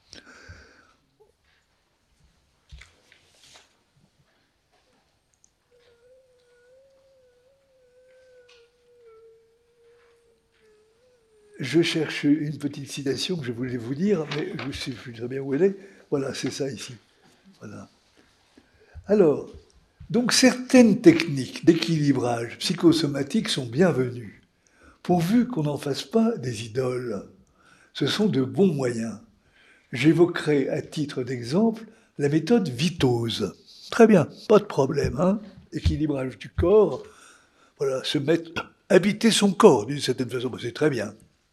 Je cherche une petite citation que je voulais vous dire, mais je ne sais plus très bien où elle est. Voilà, c'est ça ici. Voilà. Alors, donc certaines techniques d'équilibrage psychosomatique sont bienvenues, pourvu qu'on n'en fasse pas des idoles. Ce sont de bons moyens. J'évoquerai à titre d'exemple la méthode Vitose. Très bien, pas de problème, hein. Équilibrage du corps, voilà, se mettre, habiter son corps d'une certaine façon, c'est très bien.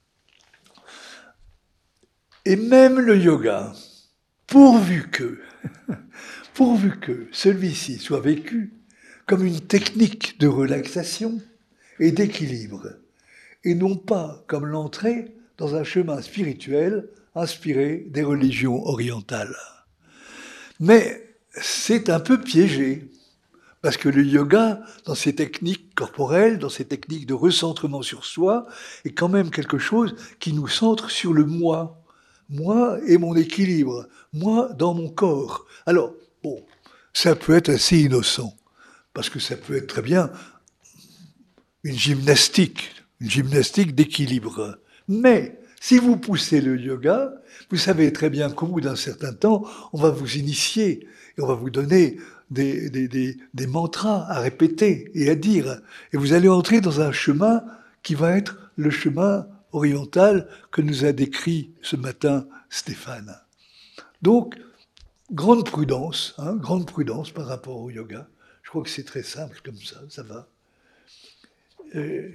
Et même le yoga, pourvu que, pourvu que celui-ci soit vécu comme une technique de relaxation et d'équilibre, et non pas comme l'entrée dans un chemin spirituel inspiré des religions orientales. Mais c'est un peu piégé, parce que le yoga, dans ses techniques corporelles, dans ses techniques de recentrement sur soi, est quand même quelque chose qui nous centre sur le moi. Moi et mon équilibre, moi dans mon corps. Alors, bon, ça peut être assez innocent, parce que ça peut être très bien une gymnastique, une gymnastique d'équilibre. Mais, si vous poussez le yoga, vous savez très bien qu'au bout d'un certain temps, on va vous initier, et on va vous donner des, des, des, des mantras à répéter et à dire. Et vous allez entrer dans un chemin qui va être le chemin oriental que nous a décrit ce matin Stéphane. Donc, grande prudence, hein, grande prudence par rapport au yoga. Je crois que c'est très simple comme ça, ça va. Euh,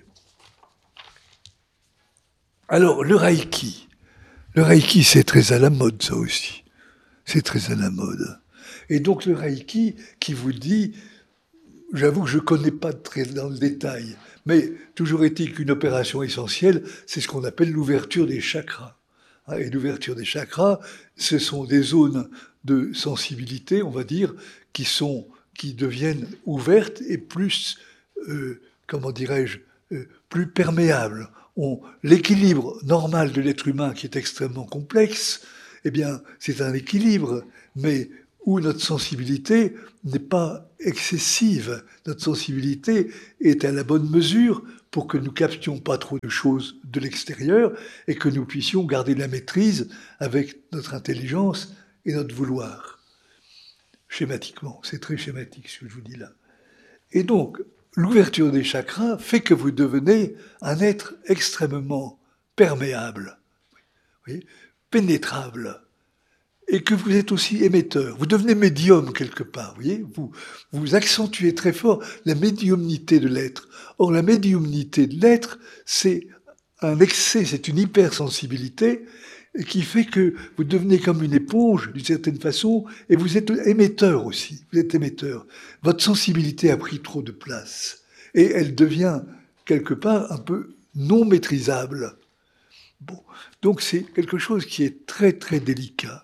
alors, le Reiki. Le Reiki, c'est très à la mode, ça aussi. C'est très à la mode. Et donc, le Reiki qui vous dit, j'avoue que je ne connais pas très dans le détail, mais toujours est-il qu'une opération essentielle, c'est ce qu'on appelle l'ouverture des chakras. Et l'ouverture des chakras, ce sont des zones de sensibilité, on va dire, qui, sont, qui deviennent ouvertes et plus, euh, comment dirais-je, euh, plus perméables. On, l'équilibre normal de l'être humain, qui est extrêmement complexe, eh bien, c'est un équilibre, mais où notre sensibilité n'est pas excessive. Notre sensibilité est à la bonne mesure pour que nous captions pas trop de choses de l'extérieur et que nous puissions garder la maîtrise avec notre intelligence et notre vouloir. Schématiquement, c'est très schématique ce que je vous dis là. Et donc, l'ouverture des chakras fait que vous devenez un être extrêmement perméable, vous voyez, pénétrable, et que vous êtes aussi émetteur. Vous devenez médium quelque part, vous voyez, vous, vous accentuez très fort la médiumnité de l'être. Or, la médiumnité de l'être, c'est un excès, c'est une hypersensibilité qui fait que vous devenez comme une éponge, d'une certaine façon, et vous êtes émetteur aussi, vous êtes émetteur. Votre sensibilité a pris trop de place, et elle devient quelque part un peu non maîtrisable. Bon, donc c'est quelque chose qui est très très délicat.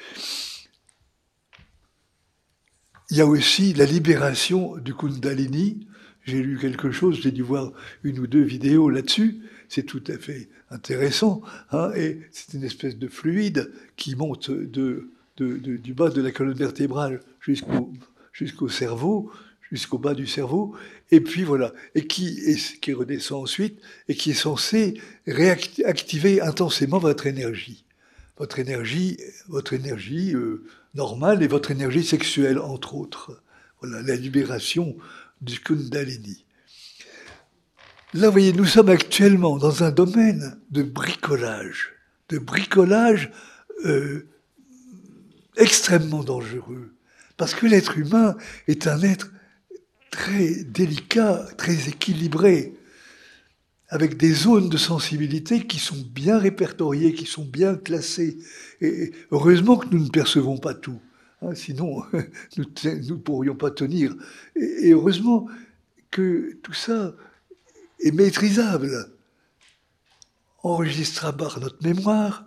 Il y a aussi la libération du Kundalini. J'ai lu quelque chose, j'ai dû voir une ou deux vidéos là-dessus. C'est tout à fait intéressant. Hein, et c'est une espèce de fluide qui monte de, de, de, du bas de la colonne vertébrale jusqu'au, jusqu'au cerveau, jusqu'au bas du cerveau. Et puis voilà. Et qui, et qui redescend ensuite et qui est censé réactiver intensément votre énergie. Votre énergie, votre énergie euh, normale et votre énergie sexuelle, entre autres. Voilà, la libération du Kundalini. Là, vous voyez, nous sommes actuellement dans un domaine de bricolage, de bricolage euh, extrêmement dangereux, parce que l'être humain est un être très délicat, très équilibré, avec des zones de sensibilité qui sont bien répertoriées, qui sont bien classées. Et heureusement que nous ne percevons pas tout, hein, sinon nous ne pourrions pas tenir. Et, et heureusement que tout ça est maîtrisable, enregistrable par notre mémoire,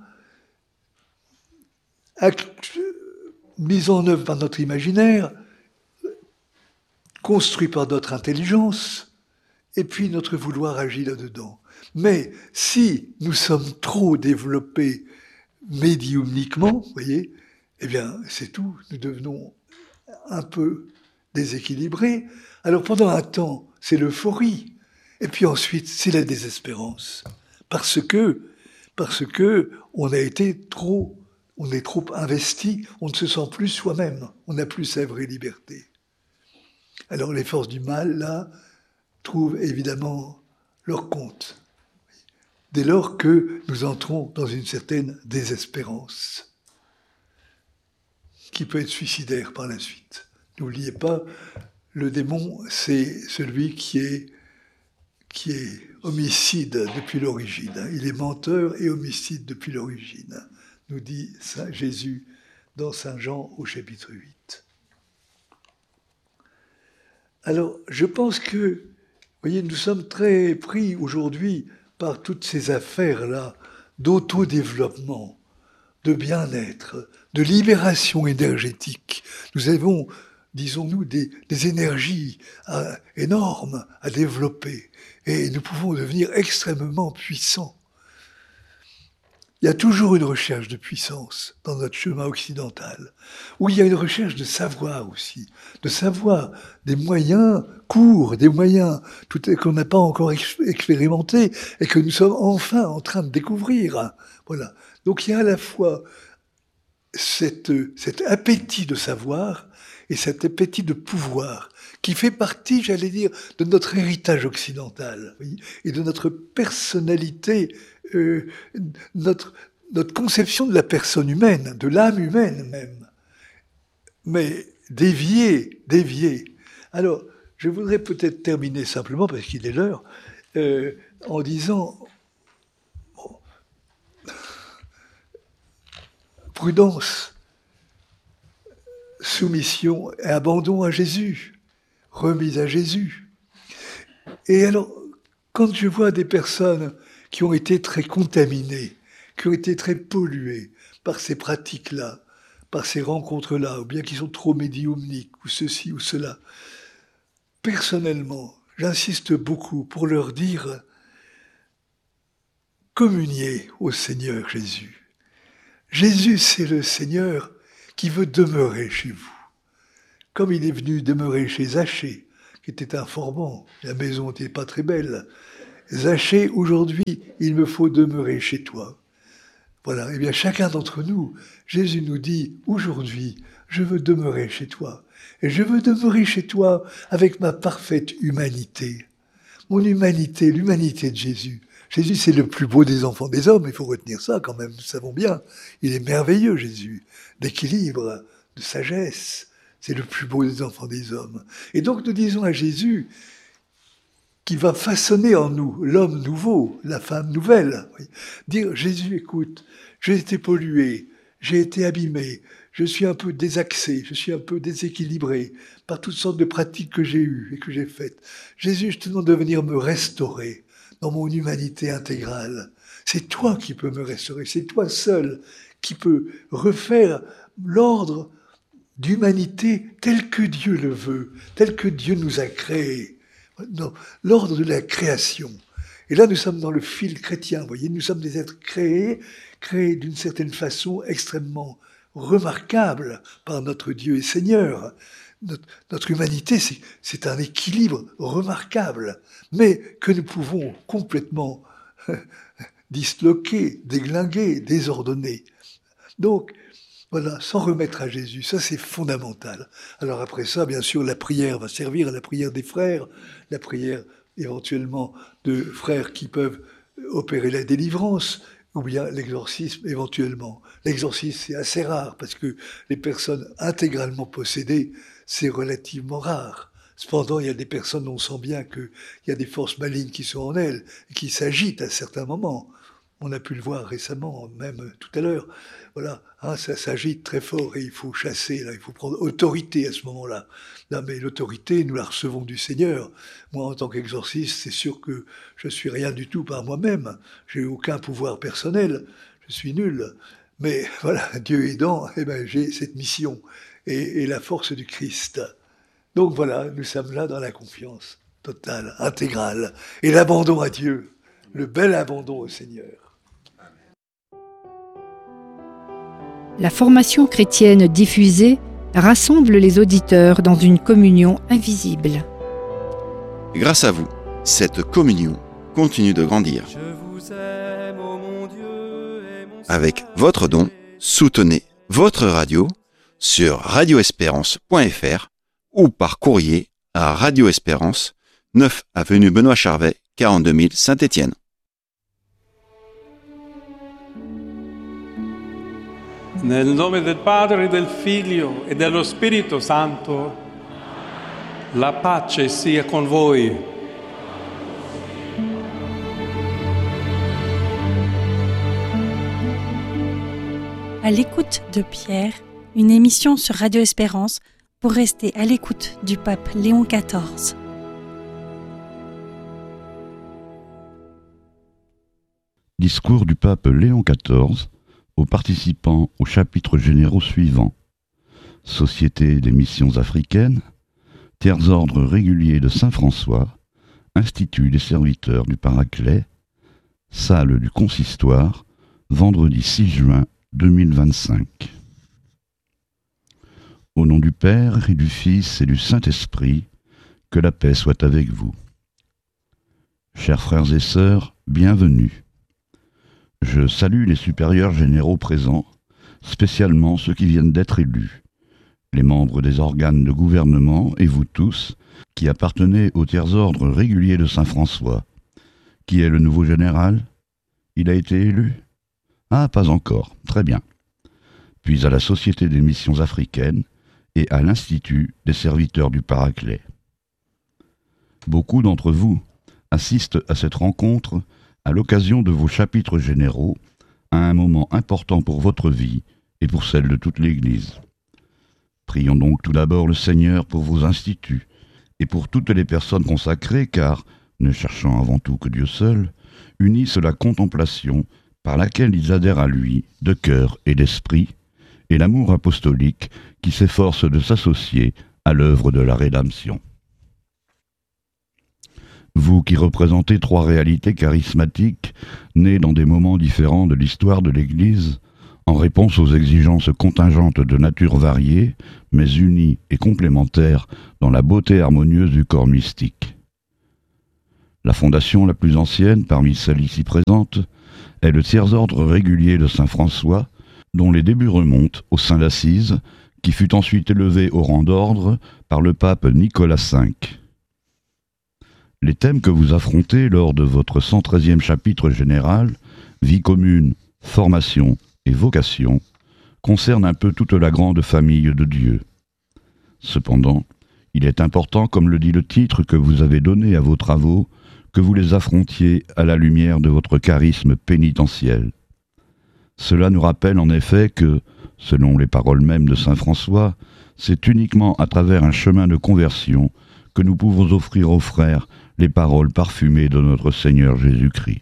mis en œuvre par notre imaginaire, construit par notre intelligence, et puis notre vouloir agit là-dedans. Mais si nous sommes trop développés médiumniquement, vous voyez, eh bien c'est tout, nous devenons un peu déséquilibrés. Alors pendant un temps, c'est l'euphorie, et puis ensuite c'est la désespérance, parce que parce que on a été trop, on est trop investi, on ne se sent plus soi-même, on n'a plus sa vraie liberté. Alors les forces du mal là trouvent évidemment leur compte, dès lors que nous entrons dans une certaine désespérance, qui peut être suicidaire par la suite. N'oubliez pas, le démon, c'est celui qui est, qui est homicide depuis l'origine. Il est menteur et homicide depuis l'origine, nous dit Saint Jésus dans Saint Jean au chapitre huit. Alors, je pense que, vous voyez, nous sommes très pris aujourd'hui par toutes ces affaires-là d'autodéveloppement, de bien-être, de libération énergétique. Nous avons, disons-nous, des, des énergies à, énormes à développer et nous pouvons devenir extrêmement puissants. Il y a toujours une recherche de puissance dans notre chemin occidental, où il y a une recherche de savoir aussi, de savoir des moyens courts, des moyens tout qu'on n'a pas encore ex- expérimentés et que nous sommes enfin en train de découvrir. Voilà. Donc il y a à la fois cette, cet appétit de savoir et cet appétit de pouvoir qui fait partie, j'allais dire, de notre héritage occidental, oui, et de notre personnalité, euh, notre, notre conception de la personne humaine, de l'âme humaine même. Mais déviée, déviée. Alors, je voudrais peut-être terminer simplement, parce qu'il est l'heure, euh, en disant, bon, prudence, soumission et abandon à Jésus. remise à Jésus. Et alors, quand je vois des personnes qui ont été très contaminées, qui ont été très polluées par ces pratiques-là, par ces rencontres-là, ou bien qui sont trop médiumniques, ou ceci ou cela, personnellement, j'insiste beaucoup pour leur dire « Communiez au Seigneur Jésus ». Jésus, c'est le Seigneur qui veut demeurer chez vous. Comme il est venu demeurer chez Zachée, qui était informant, la maison n'était pas très belle. Zachée, aujourd'hui, il me faut demeurer chez toi. Voilà, et bien chacun d'entre nous, Jésus nous dit, aujourd'hui, je veux demeurer chez toi. Et je veux demeurer chez toi avec ma parfaite humanité. Mon humanité, l'humanité de Jésus. Jésus, c'est le plus beau des enfants des hommes, il faut retenir ça quand même, nous savons bien. Il est merveilleux, Jésus, d'équilibre, de sagesse. C'est le plus beau des enfants des hommes. Et donc nous disons à Jésus, qui va façonner en nous l'homme nouveau, la femme nouvelle. Dire, Jésus, écoute, j'ai été pollué, j'ai été abîmé, je suis un peu désaxé, je suis un peu déséquilibré par toutes sortes de pratiques que j'ai eues et que j'ai faites. Jésus, je te demande de venir me restaurer dans mon humanité intégrale. C'est toi qui peux me restaurer, c'est toi seul qui peux refaire l'ordre d'humanité tel que Dieu le veut, tel que Dieu nous a créés. Non, l'ordre de la création. Et là, nous sommes dans le fil chrétien, vous voyez, nous sommes des êtres créés, créés d'une certaine façon extrêmement remarquable par notre Dieu et Seigneur. Notre, notre humanité, c'est, c'est un équilibre remarquable, mais que nous pouvons complètement disloquer, déglinguer, désordonner. Donc, voilà, s'en remettre à Jésus, ça c'est fondamental. Alors après ça, bien sûr, la prière va servir, la prière des frères, la prière éventuellement de frères qui peuvent opérer la délivrance, ou bien l'exorcisme éventuellement. L'exorcisme, c'est assez rare, parce que les personnes intégralement possédées, c'est relativement rare. Cependant, il y a des personnes dont on sent bien qu'il y a des forces malignes qui sont en elles, et qui s'agitent à certains moments. On a pu le voir récemment, même tout à l'heure. Voilà, hein, ça s'agite très fort et il faut chasser, là, il faut prendre autorité à ce moment-là. Non, mais l'autorité, nous la recevons du Seigneur. Moi, en tant qu'exorciste, c'est sûr que je suis rien du tout par moi-même. J'ai aucun pouvoir personnel. Je suis nul. Mais voilà, Dieu aidant, eh ben, j'ai cette mission et, et la force du Christ. Donc voilà, nous sommes là dans la confiance totale, intégrale, et l'abandon à Dieu, le bel abandon au Seigneur. La formation chrétienne diffusée rassemble les auditeurs dans une communion invisible. Grâce à vous, cette communion continue de grandir. Avec votre don, soutenez votre radio sur radio espérance point f r ou par courrier à Radio Espérance, neuf avenue Benoît Charvet, quarante-deux mille Saint-Étienne. Nel nome del Padre, e del Figlio e dello Spirito Santo, la pace sia con voi. À l'écoute de Pierre, une émission sur Radio Espérance pour rester à l'écoute du pape Léon quatorze. Discours du pape Léon quatorze aux participants aux chapitres généraux suivants. Société des missions africaines, Tiers ordre régulier de Saint-François, Institut des serviteurs du Paraclet, salle du consistoire, vendredi six juin deux mille vingt-cinq. Au nom du Père et du Fils et du Saint-Esprit, que la paix soit avec vous. Chers frères et sœurs, bienvenue. Je salue les supérieurs généraux présents, spécialement ceux qui viennent d'être élus, les membres des organes de gouvernement et vous tous qui appartenez au tiers-ordre régulier de Saint-François. Qui est le nouveau général? Il a été élu? Ah, pas encore, très bien. Puis à la Société des missions africaines et à l'Institut des serviteurs du Paraclet. Beaucoup d'entre vous assistent à cette rencontre à l'occasion de vos chapitres généraux, à un moment important pour votre vie et pour celle de toute l'Église. Prions donc tout d'abord le Seigneur pour vos instituts et pour toutes les personnes consacrées, car, ne cherchant avant tout que Dieu seul, unissent la contemplation par laquelle ils adhèrent à lui, de cœur et d'esprit, et l'amour apostolique qui s'efforce de s'associer à l'œuvre de la rédemption. Vous qui représentez trois réalités charismatiques, nées dans des moments différents de l'histoire de l'Église, en réponse aux exigences contingentes de nature variée, mais unies et complémentaires dans la beauté harmonieuse du corps mystique. La fondation la plus ancienne, parmi celles ici présentes, est le tiers-ordre régulier de saint François, dont les débuts remontent au Saint d'Assise, qui fut ensuite élevé au rang d'ordre par le pape Nicolas cinq. Les thèmes que vous affrontez lors de votre cent treizième chapitre général, vie commune, formation et vocation, concernent un peu toute la grande famille de Dieu. Cependant, il est important, comme le dit le titre que vous avez donné à vos travaux, que vous les affrontiez à la lumière de votre charisme pénitentiel. Cela nous rappelle en effet que, selon les paroles mêmes de saint François, c'est uniquement à travers un chemin de conversion que nous pouvons offrir aux frères les paroles parfumées de notre Seigneur Jésus-Christ.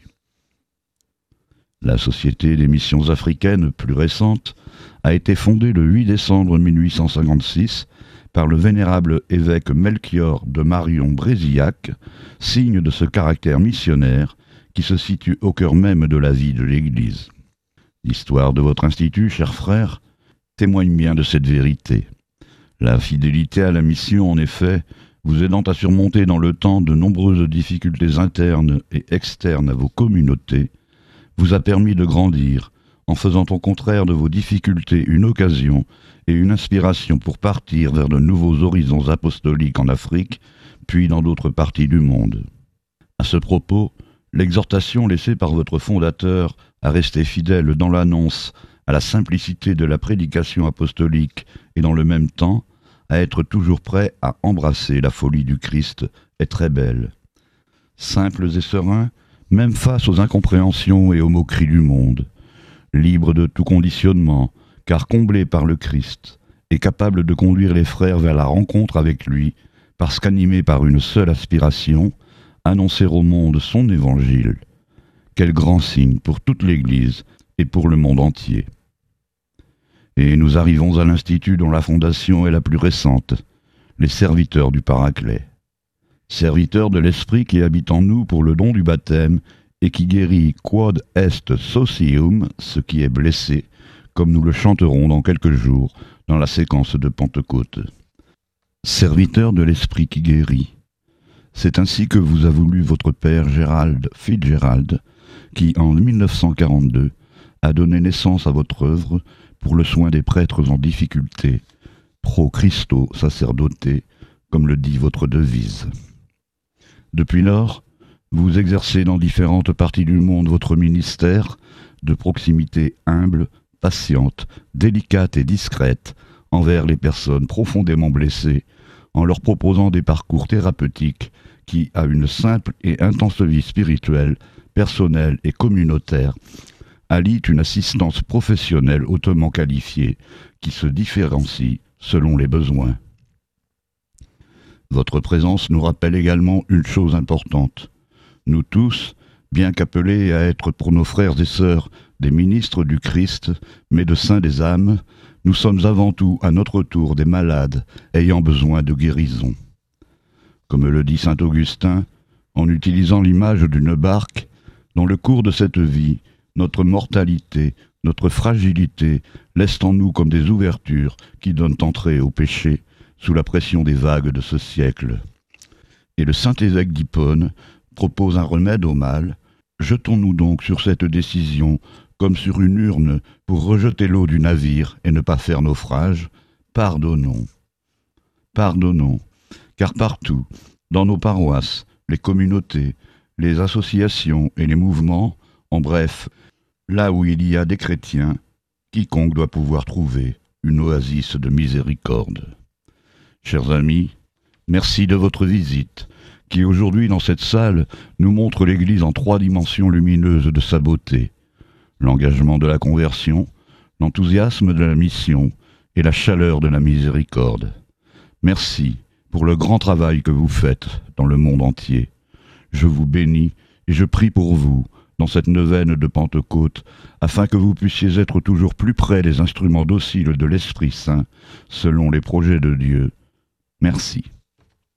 La Société des missions africaines, plus récente, a été fondée le huit décembre mille huit cent cinquante-six par le vénérable évêque Melchior de Marion-Brézillac, signe de ce caractère missionnaire qui se situe au cœur même de la vie de l'Église. L'histoire de votre institut, chers frères, témoigne bien de cette vérité. La fidélité à la mission, en effet, vous aidant à surmonter dans le temps de nombreuses difficultés internes et externes à vos communautés, vous a permis de grandir, en faisant au contraire de vos difficultés une occasion et une inspiration pour partir vers de nouveaux horizons apostoliques en Afrique, puis dans d'autres parties du monde. À ce propos, l'exhortation laissée par votre fondateur à rester fidèle dans l'annonce à la simplicité de la prédication apostolique et dans le même temps à être toujours prêt à embrasser la folie du Christ est très belle. Simples et sereins, même face aux incompréhensions et aux moqueries du monde, libres de tout conditionnement, car comblés par le Christ, et capables de conduire les frères vers la rencontre avec lui, parce qu'animés par une seule aspiration, annoncer au monde son évangile. Quel grand signe pour toute l'Église et pour le monde entier. Et nous arrivons à l'Institut dont la fondation est la plus récente, les serviteurs du Paraclet. Serviteurs de l'Esprit qui habite en nous pour le don du baptême et qui guérit quod est socium, ce qui est blessé, comme nous le chanterons dans quelques jours dans la séquence de Pentecôte. Serviteurs de l'Esprit qui guérit. C'est ainsi que vous a voulu votre père Gérald Fitzgerald, qui en mille neuf cent quarante-deux a donné naissance à votre œuvre pour le soin des prêtres en difficulté, pro Christo sacerdote, comme le dit votre devise. Depuis lors, vous exercez dans différentes parties du monde votre ministère de proximité humble, patiente, délicate et discrète envers les personnes profondément blessées, en leur proposant des parcours thérapeutiques qui, à une simple et intense vie spirituelle, personnelle et communautaire, allient une assistance professionnelle hautement qualifiée qui se différencie selon les besoins. Votre présence nous rappelle également une chose importante. Nous tous, bien qu'appelés à être pour nos frères et sœurs des ministres du Christ, médecins des âmes, nous sommes avant tout à notre tour des malades ayant besoin de guérison. Comme le dit saint Augustin, en utilisant l'image d'une barque, dans le cours de cette vie, notre mortalité, notre fragilité laissent en nous comme des ouvertures qui donnent entrée au péché sous la pression des vagues de ce siècle. Et le saint évêque d'Hippone propose un remède au mal. Jetons-nous donc sur cette décision comme sur une urne pour rejeter l'eau du navire et ne pas faire naufrage. Pardonnons. Pardonnons, car partout, dans nos paroisses, les communautés, les associations et les mouvements, en bref, là où il y a des chrétiens, quiconque doit pouvoir trouver une oasis de miséricorde. Chers amis, merci de votre visite, qui aujourd'hui dans cette salle nous montre l'Église en trois dimensions lumineuses de sa beauté. L'engagement de la conversion, l'enthousiasme de la mission et la chaleur de la miséricorde. Merci pour le grand travail que vous faites dans le monde entier. Je vous bénis et je prie pour vous dans cette neuvaine de Pentecôte, afin que vous puissiez être toujours plus près des instruments dociles de l'Esprit Saint, selon les projets de Dieu. Merci.